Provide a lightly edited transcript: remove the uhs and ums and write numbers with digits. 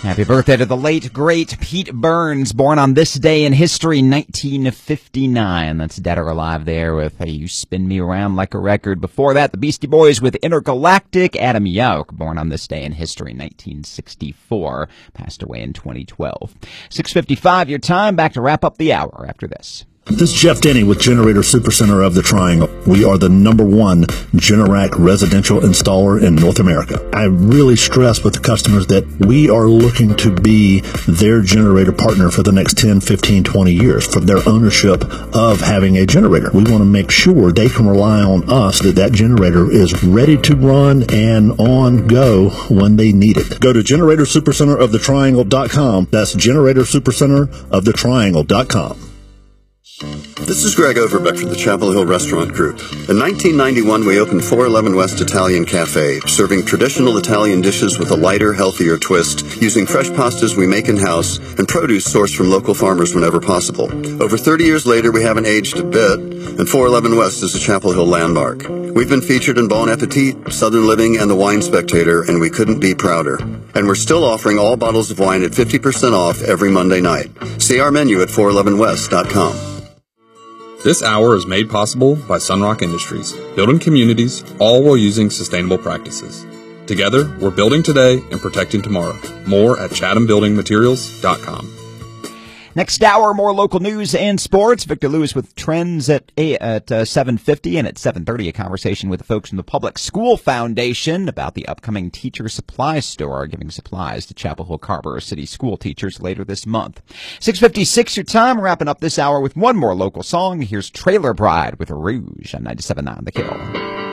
Happy birthday to the late, great Pete Burns, born on this day in history, 1959. That's Dead or Alive there with Hey, You Spin Me Around Like a Record. Before that, the Beastie Boys with Intergalactic. Adam Yauch, born on this day in history, 1964. Passed away in 2012. 6:55 your time. Back to wrap up the hour after this. This is Jeff Denny with Generator Supercenter of the Triangle. We are the #1 Generac residential installer in North America. I really stress with the customers that we are looking to be their generator partner for the next 10, 15, 20 years for their ownership of having a generator. We want to make sure they can rely on us that that generator is ready to run and on go when they need it. Go to GeneratorSupercenterOfTheTriangle.com. That's GeneratorSupercenterOfTheTriangle.com. This is Greg Overbeck from the Chapel Hill Restaurant Group. In 1991, we opened 411 West Italian Cafe, serving traditional Italian dishes with a lighter, healthier twist, using fresh pastas we make in-house and produce sourced from local farmers whenever possible. Over 30 years later, we haven't aged a bit, and 411 West is a Chapel Hill landmark. We've been featured in Bon Appetit, Southern Living, and The Wine Spectator, and we couldn't be prouder. And we're still offering all bottles of wine at 50% off every Monday night. See our menu at 411west.com. This hour is made possible by Sunrock Industries, building communities, all while using sustainable practices. Together, we're building today and protecting tomorrow. More at chathambuildingmaterials.com. Next hour, more local news and sports. Victor Lewis with trends at 7:50, and at 7:30, a conversation with the folks from the Public School Foundation about the upcoming teacher supply store, giving supplies to Chapel Hill Carver City school teachers later this month. 6:56 your time, wrapping up this hour with one more local song. Here's Trailer Bride with Rouge on 97.9 The Kill.